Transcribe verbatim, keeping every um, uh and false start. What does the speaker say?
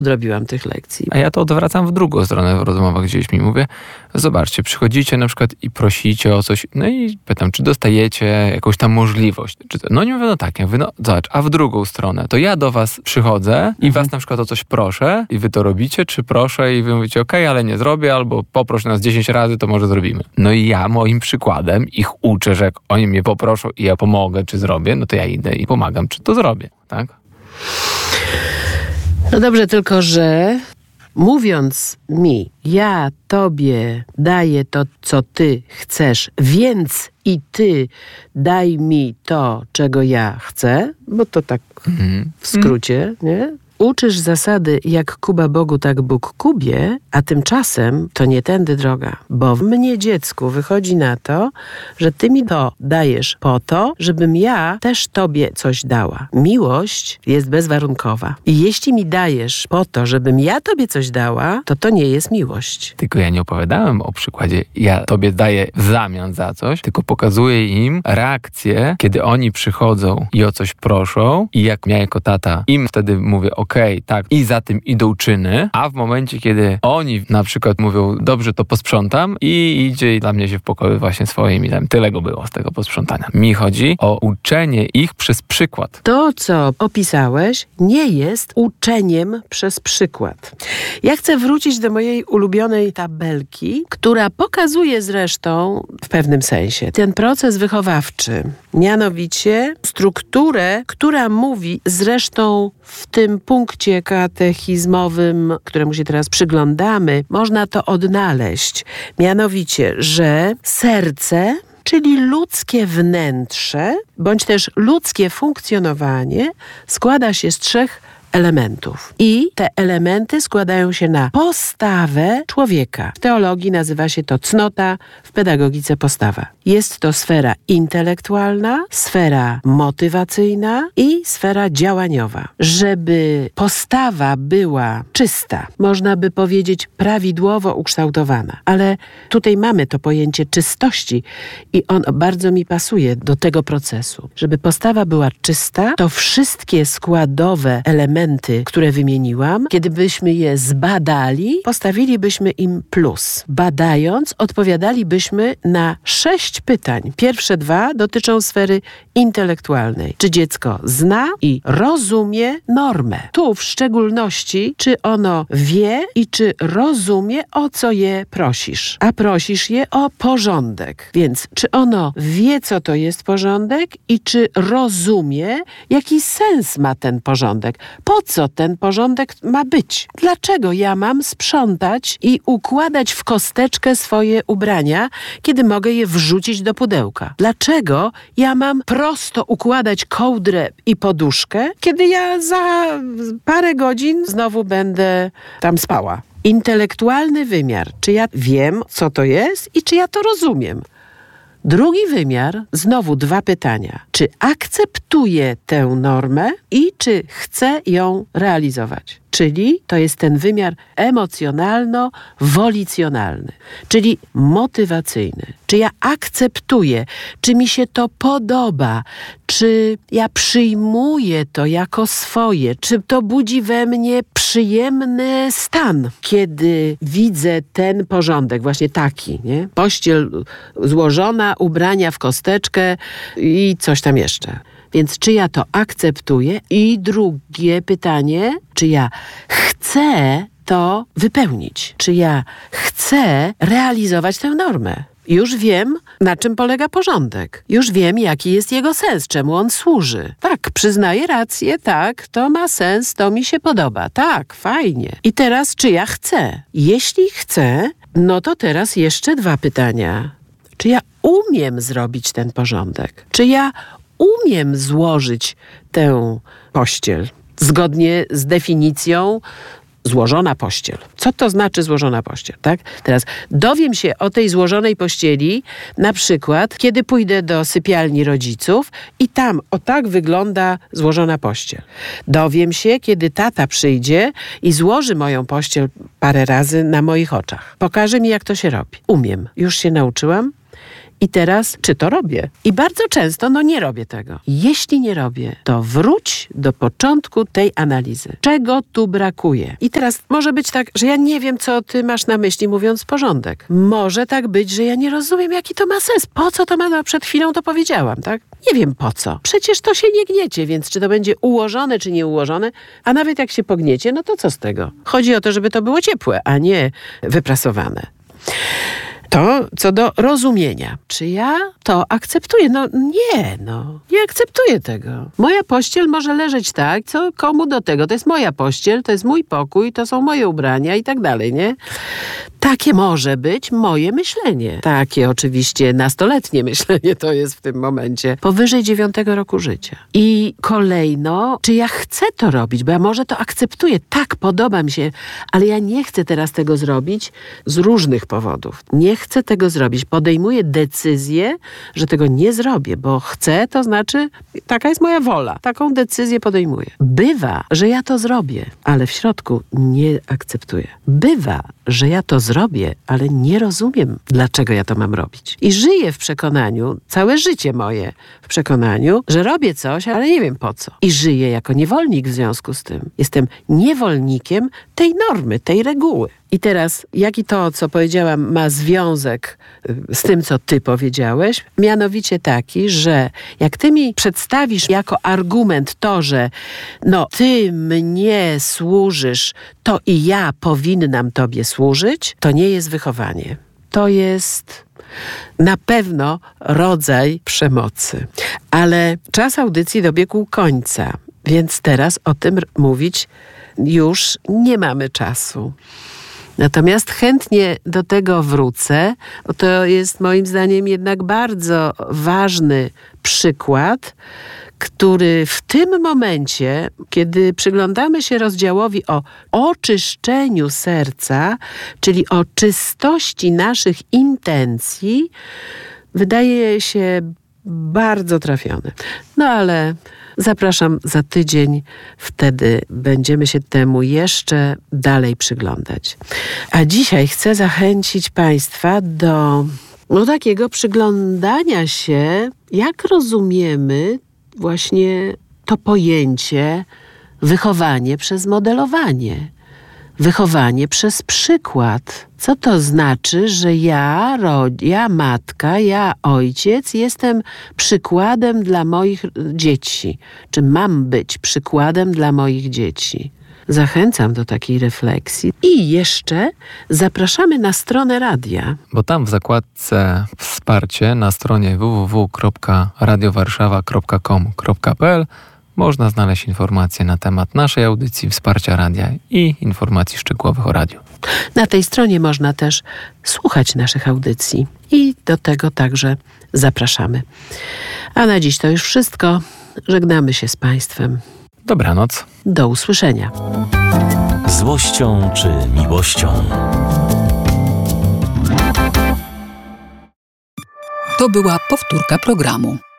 odrobiłam tych lekcji. A ja to odwracam w drugą stronę w rozmowach z dziećmi. Mówię, zobaczcie, przychodzicie na przykład i prosicie o coś, no i pytam, czy dostajecie jakąś tam możliwość? Czy to, no nie mówię, no tak, ja mówię, no zobacz, a w drugą stronę, to ja do was przychodzę i mhm. was na przykład o coś proszę i wy to robicie, czy proszę i wy mówicie, okej, okay, ale nie zrobię, albo poproś nas dziesięć razy, to może zrobimy. No i ja moim przykładem ich uczę, że jak oni mnie poproszą i ja pomogę, czy zrobię, no to ja idę i pomagam, czy to zrobię, tak? No dobrze, tylko że mówiąc mi, ja tobie daję to, co ty chcesz, więc i ty daj mi to, czego ja chcę, bo to tak mhm. w skrócie, nie? Uczysz zasady jak Kuba Bogu, tak Bóg Kubie, a tymczasem to nie tędy droga. Bo w mnie, dziecku, wychodzi na to, że ty mi to dajesz po to, żebym ja też tobie coś dała. Miłość jest bezwarunkowa. I jeśli mi dajesz po to, żebym ja tobie coś dała, to to nie jest miłość. Tylko ja nie opowiadałem o przykładzie, ja tobie daję w zamian za coś, tylko pokazuję im reakcję, kiedy oni przychodzą i o coś proszą i jak ja jako tata im wtedy mówię, ok, okej, okay, tak, i za tym idą czyny, a w momencie, kiedy oni na przykład mówią, dobrze, to posprzątam i idzie i dla mnie się w pokoju właśnie swoim i tam tyle go było z tego posprzątania. Mi chodzi o uczenie ich przez przykład. To, co opisałeś, nie jest uczeniem przez przykład. Ja chcę wrócić do mojej ulubionej tabelki, która pokazuje zresztą w pewnym sensie ten proces wychowawczy, mianowicie strukturę, która mówi zresztą w tym punkcie katechizmowym, któremu się teraz przyglądamy, można to odnaleźć. Mianowicie, że serce, czyli ludzkie wnętrze, bądź też ludzkie funkcjonowanie składa się z trzech elementów. I te elementy składają się na postawę człowieka. W teologii nazywa się to cnota, w pedagogice postawa. Jest to sfera intelektualna, sfera motywacyjna i sfera działaniowa. Żeby postawa była czysta, można by powiedzieć prawidłowo ukształtowana. Ale tutaj mamy to pojęcie czystości i on bardzo mi pasuje do tego procesu. Żeby postawa była czysta, to wszystkie składowe elementy, które wymieniłam, kiedybyśmy je zbadali, postawilibyśmy im plus. Badając, odpowiadalibyśmy na sześć pytań. Pierwsze dwa dotyczą sfery intelektualnej. Czy dziecko zna i rozumie normę? Tu w szczególności, czy ono wie i czy rozumie, o co je prosisz. A prosisz je o porządek. Więc czy ono wie, co to jest porządek i czy rozumie, jaki sens ma ten porządek? Po co ten porządek ma być? Dlaczego ja mam sprzątać i układać w kosteczkę swoje ubrania, kiedy mogę je wrzucić do pudełka? Dlaczego ja mam prosto układać kołdrę i poduszkę, kiedy ja za parę godzin znowu będę tam spała? Intelektualny wymiar. Czy ja wiem, co to jest i czy ja to rozumiem? Drugi wymiar, znowu dwa pytania. Czy akceptuję tę normę i czy chcę ją realizować? Czyli to jest ten wymiar emocjonalno-wolicjonalny, czyli motywacyjny. Czy ja akceptuję, czy mi się to podoba, czy ja przyjmuję to jako swoje, czy to budzi we mnie przyjemny stan, kiedy widzę ten porządek, właśnie taki, nie? Pościel złożona, ubrania w kosteczkę i coś tam jeszcze. Więc czy ja to akceptuję? I drugie pytanie, czy ja chcę to wypełnić? Czy ja chcę realizować tę normę? Już wiem, na czym polega porządek. Już wiem, jaki jest jego sens, czemu on służy. Tak, przyznaję rację, tak, to ma sens, to mi się podoba. Tak, fajnie. I teraz, czy ja chcę? Jeśli chcę, no to teraz jeszcze dwa pytania. Czy ja umiem zrobić ten porządek? Czy ja umiem złożyć tę pościel zgodnie z definicją złożona pościel. Co to znaczy złożona pościel, tak? Teraz dowiem się o tej złożonej pościeli na przykład, kiedy pójdę do sypialni rodziców i tam o tak wygląda złożona pościel. Dowiem się, kiedy tata przyjdzie i złoży moją pościel parę razy na moich oczach. Pokaże mi, jak to się robi. Umiem. Już się nauczyłam. I teraz, czy to robię? I bardzo często, no nie robię tego. Jeśli nie robię, to wróć do początku tej analizy. Czego tu brakuje? I teraz może być tak, że ja nie wiem, co ty masz na myśli, mówiąc porządek. Może tak być, że ja nie rozumiem, jaki to ma sens. Po co to ma? No, przed chwilą to powiedziałam, tak? Nie wiem po co. Przecież to się nie gniecie, więc czy to będzie ułożone, czy nie ułożone, a nawet jak się pogniecie, no to co z tego? Chodzi o to, żeby to było ciepłe, a nie wyprasowane. To co do rozumienia. Czy ja to akceptuję? No nie, no. Nie akceptuję tego. Moja pościel może leżeć tak, co komu do tego? To jest moja pościel, to jest mój pokój, to są moje ubrania i tak dalej, nie? Takie może być moje myślenie. Takie oczywiście nastoletnie myślenie to jest w tym momencie. Powyżej dziewiątego roku życia. I kolejno, czy ja chcę to robić? Bo ja może to akceptuję. Tak, podoba mi się, ale ja nie chcę teraz tego zrobić z różnych powodów. Nie chcę tego zrobić. Podejmuję decyzję, że tego nie zrobię, bo chcę, to znaczy taka jest moja wola. Taką decyzję podejmuję. Bywa, że ja to zrobię, ale w środku nie akceptuję. Bywa, że ja to zrobię, ale nie rozumiem, dlaczego ja to mam robić. I żyję w przekonaniu, całe życie moje w przekonaniu, że robię coś, ale nie wiem po co. I żyję jako niewolnik w związku z tym. Jestem niewolnikiem tej normy, tej reguły. I teraz, jaki to, co powiedziałam, ma związek z tym, co ty powiedziałeś? Mianowicie taki, że jak ty mi przedstawisz jako argument to, że no, ty mnie służysz, to i ja powinnam tobie służyć, to nie jest wychowanie. To jest na pewno rodzaj przemocy. Ale czas audycji dobiegł końca, więc teraz o tym mówić już nie mamy czasu. Natomiast chętnie do tego wrócę. To jest moim zdaniem jednak bardzo ważny przykład, który w tym momencie, kiedy przyglądamy się rozdziałowi o oczyszczeniu serca, czyli o czystości naszych intencji, wydaje się bardzo trafiony. No ale zapraszam za tydzień, wtedy będziemy się temu jeszcze dalej przyglądać. A dzisiaj chcę zachęcić Państwa do no, takiego przyglądania się, jak rozumiemy właśnie to pojęcie wychowanie przez modelowanie. Wychowanie przez przykład. Co to znaczy, że ja, ja, matka, ja, ojciec, jestem przykładem dla moich dzieci? Czy mam być przykładem dla moich dzieci? Zachęcam do takiej refleksji. I jeszcze zapraszamy na stronę radia. Bo tam w zakładce wsparcie na stronie w w w kropka radio warszawa kropka com kropka p l można znaleźć informacje na temat naszej audycji, wsparcia radia i informacji szczegółowych o radiu. Na tej stronie można też słuchać naszych audycji i do tego także zapraszamy. A na dziś to już wszystko. Żegnamy się z Państwem. Dobranoc. Do usłyszenia. Złością czy miłością? To była powtórka programu.